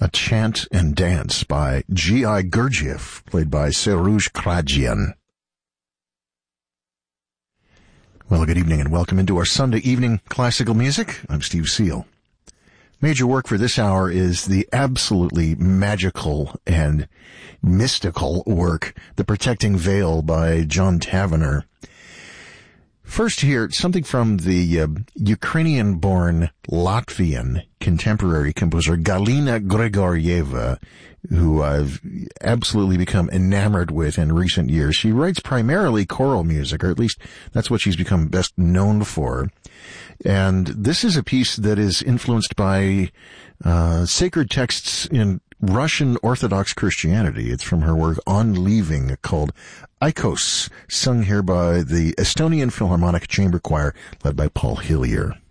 A Chant and Dance by G.I. Gurdjieff, played by Serouj Kradjian. Well, good evening and welcome into our Sunday evening classical music. I'm Steve Seal. Major work for this hour is the absolutely magical and mystical work, The Protecting Veil by John Tavener. First here, something from the Ukrainian-born Latvian contemporary composer Galina Grigorieva, who I've absolutely become enamored with in recent years. She writes primarily choral music, or at least that's what she's become best known for. And this is a piece that is influenced by sacred texts in Russian Orthodox Christianity. It's from her work On Leaving, called Aikos, sung here by the Estonian Philharmonic Chamber Choir, led by Paul Hillier.